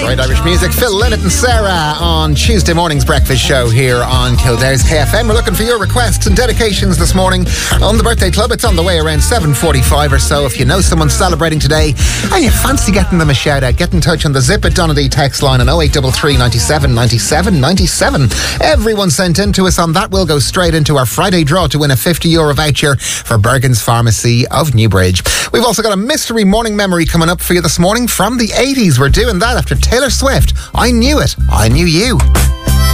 Great Irish music. Phil Lynott and Sarah on Tuesday morning's breakfast show here on Kildare's KFM. We're looking for your requests and dedications this morning on the Birthday Club. It's on the way around 7:45 or so. If you know someone celebrating today and you fancy getting them a shout out, get in touch on the Zip It Donady text line on 0833 97 97 97. Everyone sent in to us on that will go straight into our Friday draw to win a €50 voucher for Bergen's Pharmacy of Newbridge. We've also got a mystery morning memory coming up for you this morning from the 80s. We're doing that after Taylor Swift. I Knew It, I Knew You.